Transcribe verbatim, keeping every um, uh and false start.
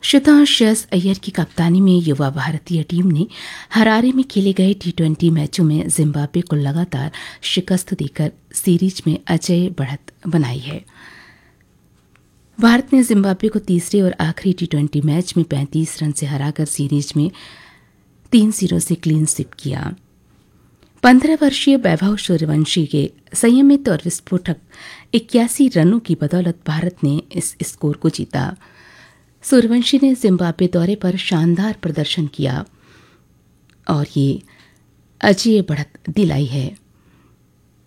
श्रेयस अय्यर की कप्तानी में युवा भारतीय टीम ने हरारे में खेले गए टी ट्वेंटी मैचों में जिम्बाब्वे को लगातार शिकस्त देकर सीरीज में अजेय बढ़त बनाई है। भारत ने जिम्बाब्वे को तीसरे और आखिरी टी ट्वेंटी मैच में पैंतीस रन से हराकर सीरीज में तीन जीरो से क्लीन स्वीप किया। पंद्रह वर्षीय वैभव सूर्यवंशी के संयमित और विस्फोटक इक्यासी रनों की बदौलत भारत ने इस स्कोर को जीता। सूर्यवंशी ने जिम्बाब्वे दौरे पर शानदार प्रदर्शन किया और ये अजेय बढ़त दिलाई है।